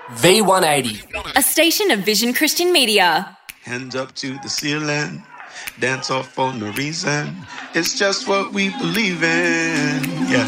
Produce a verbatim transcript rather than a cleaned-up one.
V one eighty. A station of Vision Christian Media. Hands up to the ceiling, dance off for no reason. It's just what we believe in. Yeah.